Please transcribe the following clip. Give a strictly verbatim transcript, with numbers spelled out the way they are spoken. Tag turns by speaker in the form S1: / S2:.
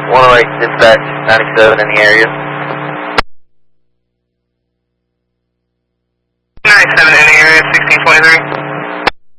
S1: one oh eight dispatch, ninety-seven in the area.
S2: ninety-seven in the area, sixteen twenty-three.